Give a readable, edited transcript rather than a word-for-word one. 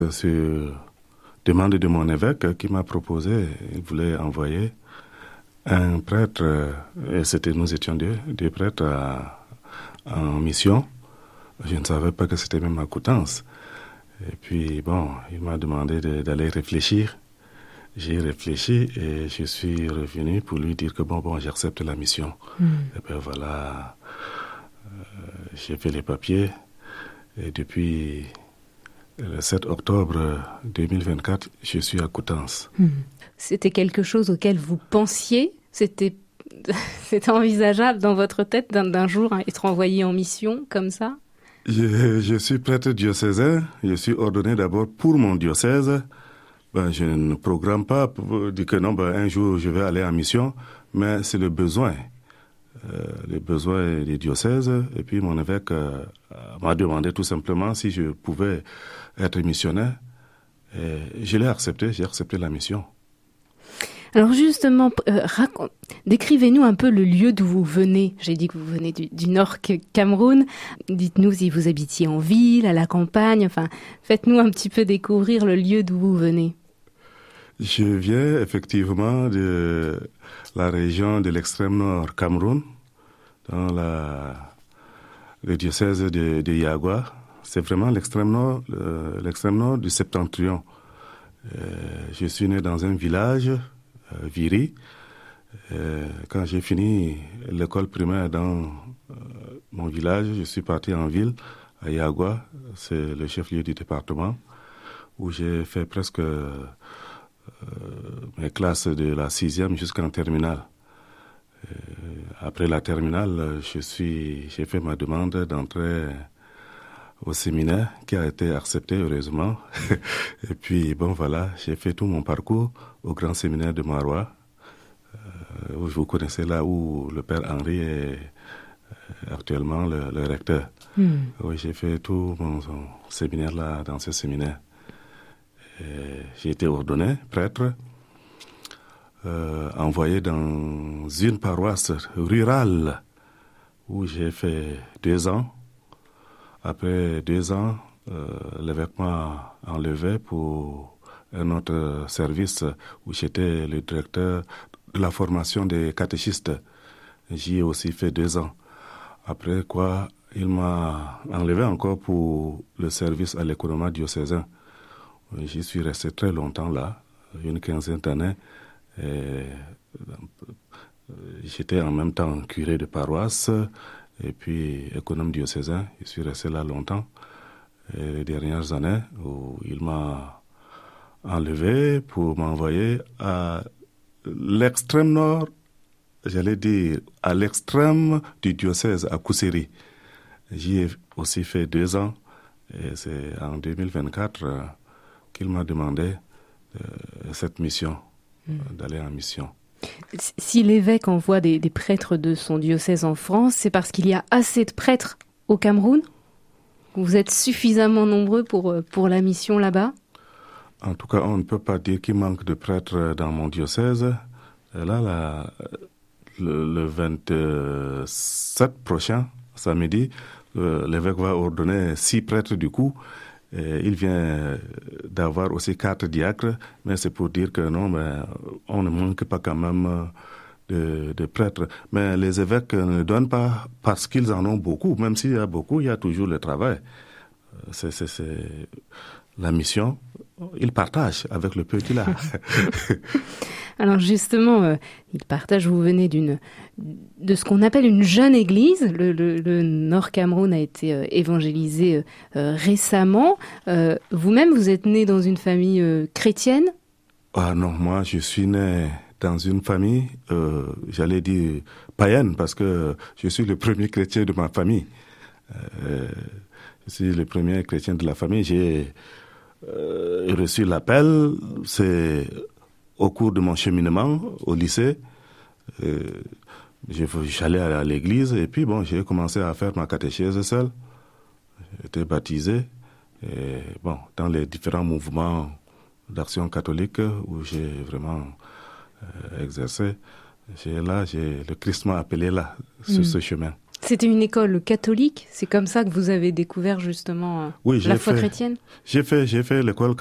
Sur demande de mon évêque qui m'a proposé, il voulait envoyer un prêtre, et nous étions deux prêtres en mission. Je ne savais pas que c'était même à Coutances. Et puis, il m'a demandé d'aller réfléchir. J'ai réfléchi et je suis revenu pour lui dire que j'accepte la mission. Et bien voilà, j'ai fait les papiers et depuis le 7 octobre 2024, je suis à Coutances. C'était quelque chose auquel vous pensiez ? C'était envisageable dans votre tête d'un jour être envoyé en mission comme ça ? Je suis prêtre diocésain. Je suis ordonné d'abord pour mon diocèse. Je ne programme pas pour dire que un jour je vais aller en mission, mais c'est le besoin des diocèses. Et puis mon évêque m'a demandé tout simplement si je pouvais être missionnaire. Et je l'ai accepté, j'ai accepté la mission. Alors justement, décrivez-nous un peu le lieu d'où vous venez. J'ai dit que vous venez du Nord Cameroun. Dites-nous si vous habitiez en ville, à la campagne. Enfin, faites-nous un petit peu découvrir le lieu d'où vous venez. Je viens effectivement de la région de l'extrême nord Cameroun, dans le diocèse de Yagua. C'est vraiment l'extrême nord du septentrion. Je suis né dans un village, Viri. Quand j'ai fini l'école primaire dans mon village, je suis parti en ville, à Yagua. C'est le chef-lieu du département, où j'ai fait presque mes classes de la 6e jusqu'en terminale. Après la terminale, j'ai fait ma demande d'entrer au séminaire qui a été accepté heureusement. Et puis j'ai fait tout mon parcours au grand séminaire de Marois. Vous connaissez là où le père Henri est actuellement le recteur. Oui, j'ai fait tout mon séminaire là, dans ce séminaire. J'ai été ordonné prêtre, envoyé dans une paroisse rurale où j'ai fait 2 ans. Après 2 ans, l'évêque m'a enlevé pour un autre service où j'étais le directeur de la formation des catéchistes. J'y ai aussi fait 2 ans. Après quoi, il m'a enlevé encore pour le service à l'économat diocésain. J'y suis resté très longtemps là, une 15aine d'années. J'étais en même temps curé de paroisse et puis économe diocésain. Je suis resté là longtemps. Et les dernières années où il m'a enlevé pour m'envoyer à l'extrême nord, j'allais dire à l'extrême du diocèse, à Kousséri. J'y ai aussi fait 2 ans et c'est en 2024 qu'il m'a demandé cette mission, d'aller en mission. Si l'évêque envoie des prêtres de son diocèse en France, c'est parce qu'il y a assez de prêtres au Cameroun ? Vous êtes suffisamment nombreux pour la mission là-bas ? En tout cas, on ne peut pas dire qu'il manque de prêtres dans mon diocèse. Là, le 27 prochain, samedi, l'évêque va ordonner 6 prêtres du coup. Il vient d'avoir aussi 4 diacres, mais c'est pour dire que non, on ne manque pas quand même de prêtres. Mais les évêques ne donnent pas parce qu'ils en ont beaucoup. Même s'il y a beaucoup, il y a toujours le travail. C'est la mission. Ils partagent avec le peu qu'il a. Alors justement, il partage, vous venez de ce qu'on appelle une jeune église. Le Nord Cameroun a été évangélisé récemment. Vous-même, vous êtes né dans une famille chrétienne ? Ah non, moi je suis né dans une famille, j'allais dire païenne, parce que je suis le premier chrétien de ma famille. Je suis le premier chrétien de la famille. J'ai reçu l'appel, c'est au cours de mon cheminement au lycée. J'allais à l'église et puis j'ai commencé à faire ma catéchèse seul. J'étais baptisé et dans les différents mouvements d'action catholique où j'ai vraiment exercé. Le Christ m'a appelé là, sur ce chemin. C'était une école catholique? C'est comme ça que vous avez découvert justement la foi chrétienne? J'ai fait l'école